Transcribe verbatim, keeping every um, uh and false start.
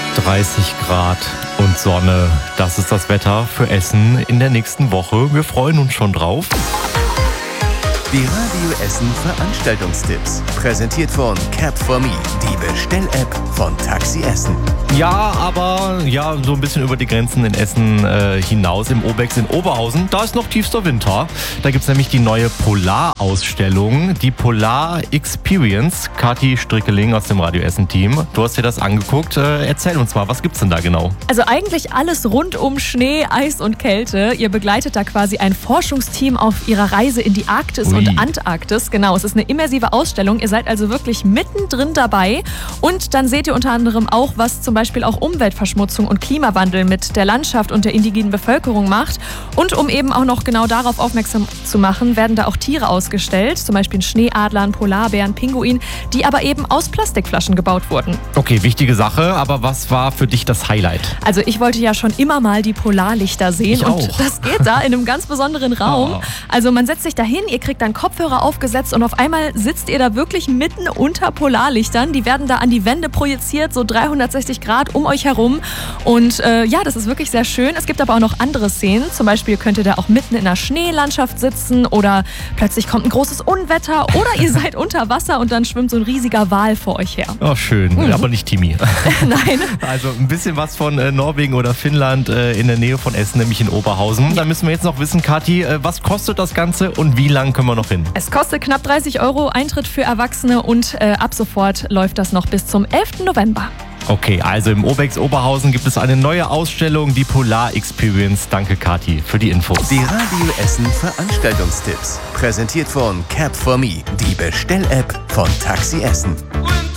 dreißig Grad und Sonne. Das ist das Wetter für Essen in der nächsten Woche. Wir freuen uns schon drauf. Die Radio Essen Veranstaltungstipps. Präsentiert von Cap for Me, die Bestell-App von Taxi Essen. Ja, aber ja, so ein bisschen über die Grenzen in Essen äh, hinaus. Im Obex in Oberhausen, da ist noch tiefster Winter. Da gibt es nämlich die neue Polar-Ausstellung, die Polar Experience. Kathi Strickeling aus dem Radio Essen-Team. Du hast dir das angeguckt. Äh, erzähl uns mal, was gibt's denn da genau? Also eigentlich alles rund um Schnee, Eis und Kälte. Ihr begleitet da quasi ein Forschungsteam auf ihrer Reise in die Arktis Ui. und Antarktis. Genau, es ist eine immersive Ausstellung. Ihr seid also wirklich mittendrin dabei. Und dann seht ihr unter anderem auch, was zum Beispiel auch Umweltverschmutzung und Klimawandel mit der Landschaft und der indigenen Bevölkerung macht. Und um eben auch noch genau darauf aufmerksam zu machen, werden da auch Tiere ausgestellt. Zum Beispiel ein Schneeadler, ein Polarbär, ein Pinguin, die aber eben aus Plastikflaschen gebaut wurden. Okay, wichtige Sache. Aber was war für dich das Highlight? Also ich wollte ja schon immer mal die Polarlichter sehen. Ich und auch. das geht da in einem ganz besonderen Raum. Oh. Also man setzt sich da hin, ihr kriegt dann Kopfhörer aufgesetzt und auf einmal sitzt ihr da wirklich mitten unter Polarlichtern. Die werden da an die Wände projiziert, so dreihundertsechzig Grad um euch herum. Und äh, ja, das ist wirklich sehr schön. Es gibt aber auch noch andere Szenen. Zum Beispiel könnt ihr da auch mitten in einer Schneelandschaft sitzen oder plötzlich kommt ein großes Unwetter oder ihr seid unter Wasser und dann schwimmt so ein riesiger Wal vor euch her. Oh, schön. Mhm. Aber nicht Timi. Nein. Also ein bisschen was von äh, Norwegen oder Finnland äh, in der Nähe von Essen, nämlich in Oberhausen. Da müssen wir jetzt noch wissen, Kathi, äh, was kostet das Ganze und wie lang können wir noch hin? Es kostet knapp dreißig Euro Eintritt für Erwachsene und äh, ab sofort läuft das noch bis zum elften November. Okay, also im Obex Oberhausen gibt es eine neue Ausstellung, die Polar Experience. Danke, Kathi, für die Infos. Die Radio Essen Veranstaltungstipps. Präsentiert von Cap for Me, die Bestell-App von Taxi Essen.